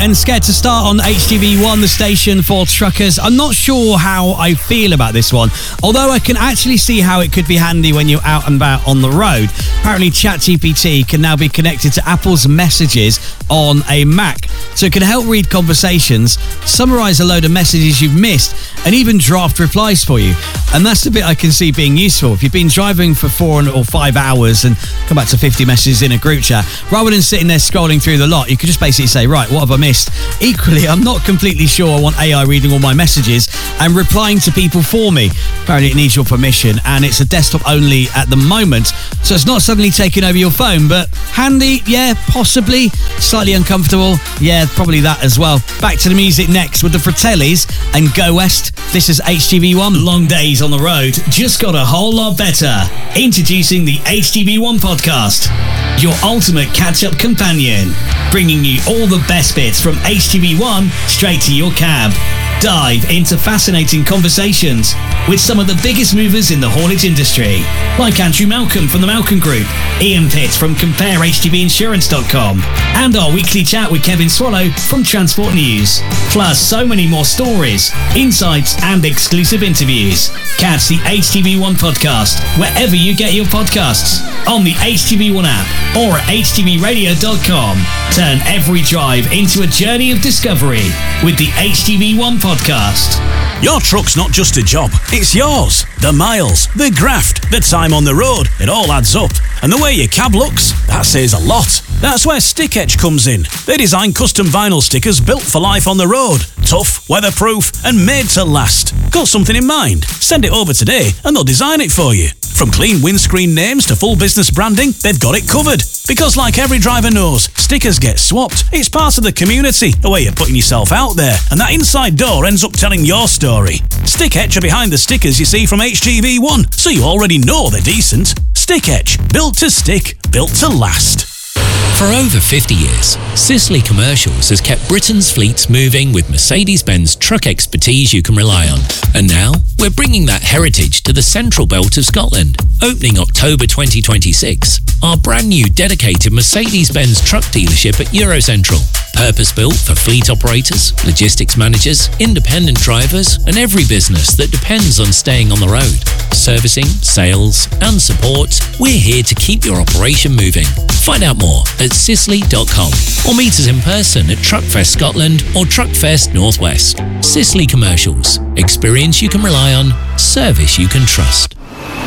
and Scared to Start on HTV1, the station for truckers. I'm not sure how I feel about this one, although I can actually see how it could be handy when you're out and about on the road. Apparently ChatGPT can now be connected to Apple's Messages on a Mac, so it can help read conversations, summarise a load of messages you've missed, and even draft replies for you. And that's the bit I can see being useful. If you've been driving for 4 or 5 hours and come back to 50 messages in a group chat, rather than sitting there scrolling through the lot, you could just basically say, right, what have I missed? Equally, I'm not completely sure I want AI reading all my messages and replying to people for me. Apparently it needs your permission, and it's a desktop only at the moment, so it's not suddenly taking over your phone, but handy, yeah, possibly. Slightly uncomfortable, yeah, probably that as well. Back to the music next with the Fratellis and Go West. This is HTV1. Long days on the road just got a whole lot better. Introducing the HTV1 podcast, your ultimate catch-up companion, bringing you all the best bits from HTV1 straight to your cab. Dive into fascinating conversations with some of the biggest movers in the haulage industry, like Andrew Malcolm from the Malcolm Group, Ian Pitt from CompareHTVinsurance.com, and our weekly chat with Kevin Swallow from Transport News. Plus so many more stories, insights and exclusive interviews. Catch the HTV1 podcast wherever you get your podcasts, on the HTV1 app or at htvradio.com. Turn every drive into a journey of discovery with the HTV1 podcast. Your truck's not just a job, it's yours. The miles, the graft, the time on the road, it all adds up. And the way your cab looks, that says a lot. That's where Stick Etch comes in. They design custom vinyl stickers built for life on the road. Tough, weatherproof, and made to last. Got something in mind? Send it over today and they'll design it for you. From clean windscreen names to full business branding, they've got it covered. Because like every driver knows, stickers get swapped. It's part of the community, a way of putting yourself out there, and that inside door ends up telling your story. Stick Etch are behind the stickers you see from HTV1, so you already know they're decent. Stick Etch, built to stick, built to last. For over 50 years, Sisley Commercials has kept Britain's fleets moving with Mercedes-Benz truck expertise you can rely on. And now, we're bringing that heritage to the central belt of Scotland. Opening October 2026, our brand new dedicated Mercedes-Benz truck dealership at Eurocentral. Purpose-built for fleet operators, logistics managers, independent drivers, and every business that depends on staying on the road. Servicing, sales, and support, we're here to keep your operation moving. Find out more at sisley.com or meet us in person at Truckfest Scotland or Truckfest Northwest. Sisley Commercials. Experience you can rely on, service you can trust.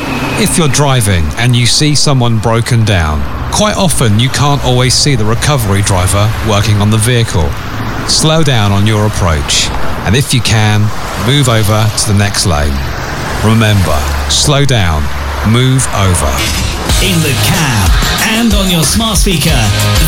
If you're driving and you see someone broken down, quite often you can't always see the recovery driver working on the vehicle. Slow down on your approach, and if you can, move over to the next lane. Remember, slow down, move over. In the cab and on your smart speaker.